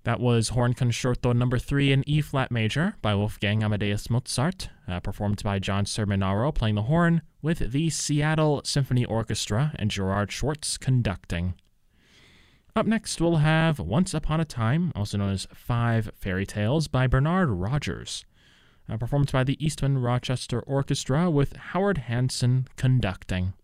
That was Horn Concerto Number 3 in E-flat major by Wolfgang Amadeus Mozart, performed by John Sermonaro playing the horn, with the Seattle Symphony Orchestra and Gerard Schwartz conducting. Up next, we'll have Once Upon a Time, also known as Five Fairy Tales, by Bernard Rogers, performed by the Eastman Rochester Orchestra with Howard Hanson conducting.